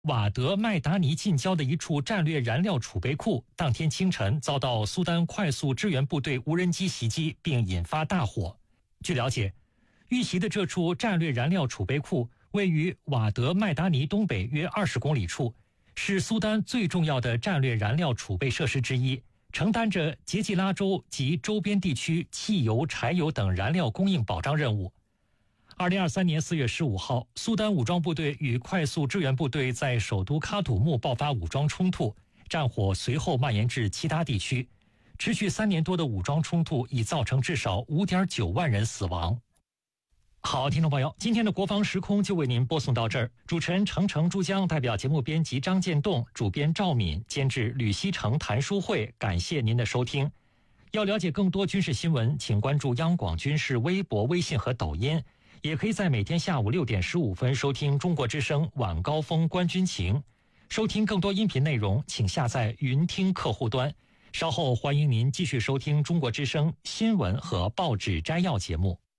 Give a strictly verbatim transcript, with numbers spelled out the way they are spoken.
瓦德麦达尼近郊的一处战略燃料储备库，当天清晨遭到苏丹快速支援部队无人机袭击，并引发大火。据了解，遇袭的这处战略燃料储备库位于瓦德麦达尼东北约二十公里处，是苏丹最重要的战略燃料储备设施之一，承担着杰吉拉州及周边地区汽油、柴油等燃料供应保障任务。二零二三年四月十五号，苏丹武装部队与快速支援部队在首都喀土穆爆发武装冲突，战火随后蔓延至其他地区。持续三年多的武装冲突已造成至少 五点九万人死亡。好，听众朋友，今天的国防时空就为您播送到这儿。主持人程程、珠江，代表节目编辑张建栋，主编赵敏，监制吕希成、谭书慧，感谢您的收听。要了解更多军事新闻，请关注央广军事微博、微信和抖音，也可以在每天下午六点十五分收听中国之声晚高峰观军情。收听更多音频内容，请下载云听客户端。稍后欢迎您继续收听中国之声新闻和报纸摘要节目。